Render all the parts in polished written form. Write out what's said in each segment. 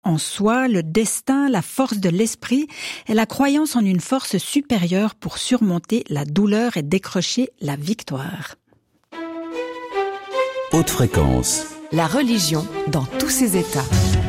en soi, le destin, la force de l'esprit et la croyance en une force supérieure pour surmonter la douleur et décrocher la victoire. Haute fréquence. La religion dans tous ses états.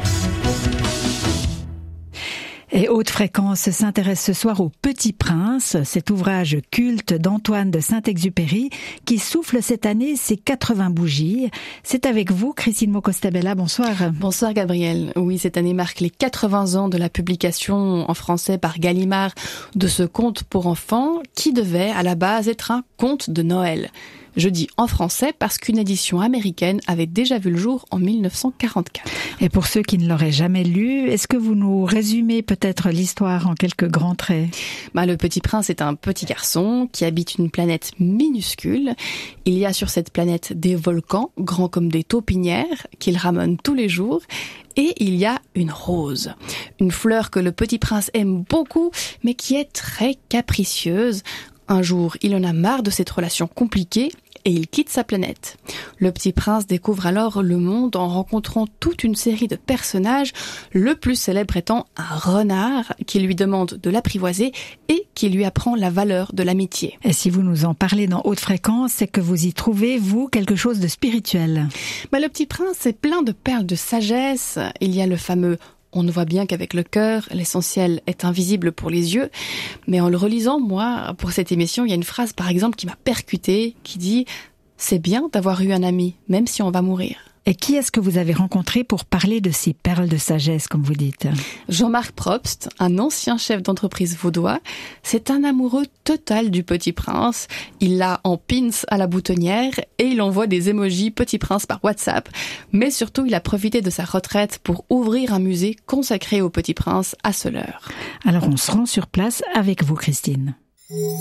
Et Haute Fréquence s'intéresse ce soir au Petit Prince, cet ouvrage culte d'Antoine de Saint-Exupéry qui souffle cette année ses 80 bougies. C'est avec vous, Christine Mocostabella, bonsoir. Bonsoir Gabriel. Oui, cette année marque les 80 ans de la publication en français par Gallimard de ce conte pour enfants qui devait à la base être un conte de Noël. Je dis en français parce qu'une édition américaine avait déjà vu le jour en 1944. Et pour ceux qui ne l'auraient jamais lu, est-ce que vous nous résumez peut-être l'histoire en quelques grands traits ? Le Petit Prince est un petit garçon qui habite une planète minuscule. Il y a sur cette planète des volcans, grands comme des taupinières, qu'il ramène tous les jours. Et il y a une rose, une fleur que le Petit Prince aime beaucoup, mais qui est très capricieuse. Un jour, il en a marre de cette relation compliquée et il quitte sa planète. Le Petit Prince découvre alors le monde en rencontrant toute une série de personnages, le plus célèbre étant un renard qui lui demande de l'apprivoiser et qui lui apprend la valeur de l'amitié. Et si vous nous en parlez dans Haute Fréquence, c'est que vous y trouvez, vous, quelque chose de spirituel. Le Petit Prince est plein de perles de sagesse. Il y a le fameux on ne voit bien qu'avec le cœur, l'essentiel est invisible pour les yeux. Mais en le relisant, moi, pour cette émission, il y a une phrase, par exemple, qui m'a percutée, qui dit « C'est bien d'avoir eu un ami, même si on va mourir ». Et qui est-ce que vous avez rencontré pour parler de ces perles de sagesse, comme vous dites ? Jean-Marc Probst, un ancien chef d'entreprise vaudois. C'est un amoureux total du Petit Prince. Il l'a en pins à la boutonnière et il envoie des emojis Petit Prince par WhatsApp. Mais surtout, il a profité de sa retraite pour ouvrir un musée consacré au Petit Prince à Soleure. Alors on se rend sur place avec vous, Christine.